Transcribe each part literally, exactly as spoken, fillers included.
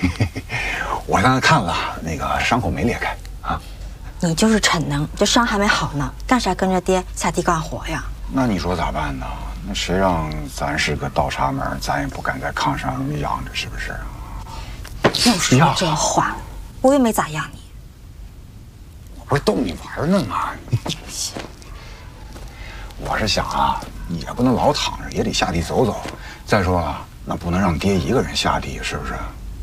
我让他看了，那个伤口没裂开啊。 你就是逞能，这伤还没好呢，干啥跟着爹下地干活呀？ 那你说咋办呢？那谁让咱是个倒插门，咱也不敢在炕上养着，是不是啊？ 又说这话，我又没咋样你。 我不是逗你玩呢吗？我是想啊，也不能老躺着，也得下地走走。再说了，那不能让爹一个人下地，是不是？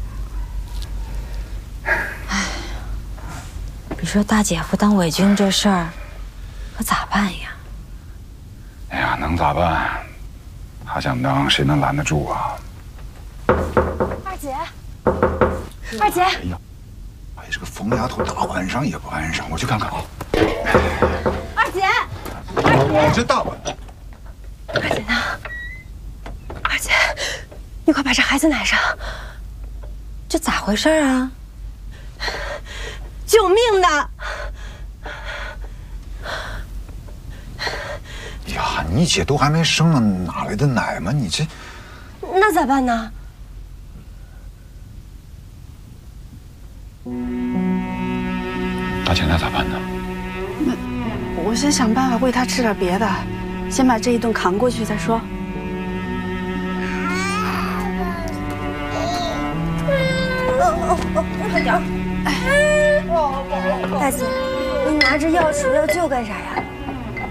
哎，你说大姐夫当伪军这事儿，可咋办呀？ 哎呀，能咋办？他想当，谁能拦得住啊？ 二姐，二姐， 哎呀，哎，这个疯丫头大晚上也不安生，我去看看啊。 二姐，二姐， 这大晚。 二姐呢？二姐，你快把这孩子奶上！ 这咋回事啊？ 救命的！ 呀，你姐都还没生呢，哪来的奶嘛？你这， 那咋办呢？ 大姐，那咋办呢？ 那我先想办法喂他吃点别的，先把这一顿扛过去再说。 快点！大姐，你拿着药杵要救干啥呀？